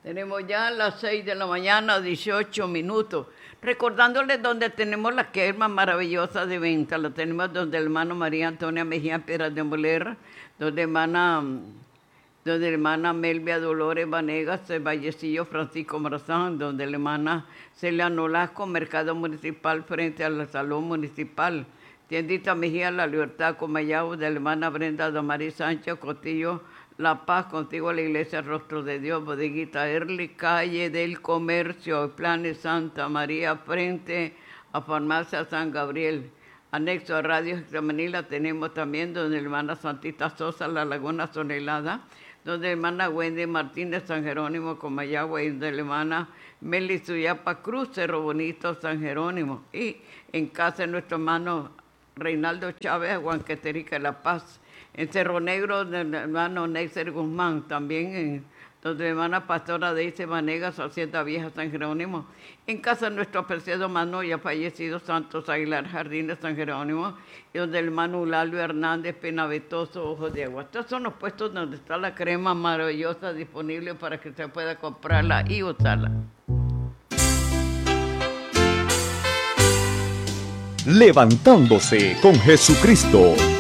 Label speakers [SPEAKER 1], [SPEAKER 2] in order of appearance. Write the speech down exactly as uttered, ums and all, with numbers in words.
[SPEAKER 1] Tenemos ya las seis de la mañana, dieciocho minutos. Recordándoles donde tenemos la quema maravillosa de venta. La tenemos donde el hermano María Antonia Mejía Piedras de Moler, donde hermana, donde hermana Melvia Dolores Vanegas, el Vallecillo Francisco Morazán, donde la hermana Celia Nolasco, Mercado Municipal frente al Salón Municipal. Tiendita Mejía La Libertad, Comayao, de la hermana Brenda Damarí Sánchez, Cotillo, La Paz, contigo a la Iglesia Rostro de Dios, Bodeguita Erli, Calle del Comercio, Planes Santa María, frente a Farmacia San Gabriel. Anexo a Radio Extramanila tenemos también donde la hermana Santita Sosa, La Laguna Sonelada, donde la hermana Wendy Martínez, San Jerónimo, Comayagua, y donde la hermana Meli Suyapa Cruz, Cerro Bonito, San Jerónimo. Y en casa de nuestro hermano Reinaldo Chávez, Huanqueterica, La Paz. En Cerro Negro, del hermano Neyser Guzmán, también en donde la hermana Pastora Deise Vanegas, Hacienda Vieja, San Jerónimo. En casa de nuestro apreciado hermano ya fallecido Santos Aguilar, Jardines, San Jerónimo. Y donde el hermano Eulalio Hernández, Penavetoso, Ojos de Agua. Estos son los puestos donde está la crema maravillosa disponible para que usted pueda comprarla y usarla.
[SPEAKER 2] Levantándose con Jesucristo.